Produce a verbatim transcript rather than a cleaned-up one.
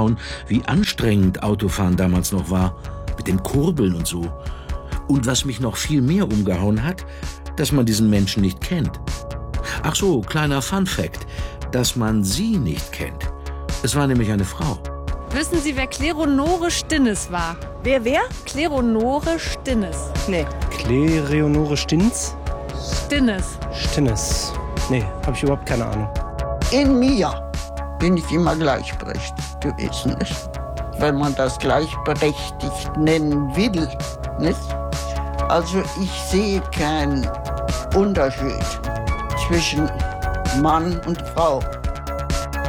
umgehauen, wie anstrengend Autofahren damals noch war. Mit den Kurbeln und so. Und was mich noch viel mehr umgehauen hat, dass man diesen Menschen nicht kennt. Ach so, kleiner Fun-Fact, dass man sie nicht kennt. Es war nämlich eine Frau. Wissen Sie, wer Kleonore Stinnes war? Wer, wer? Kleonore Stinnes. Nee. Kleonore Stinz? Stinnes. Stinnes. Nee, habe ich überhaupt keine Ahnung. In mir bin ich immer gleichberechtigt gewesen, nicht? Wenn man das gleichberechtigt nennen will, nicht? Also ich sehe keinen Unterschied zwischen Mann und Frau.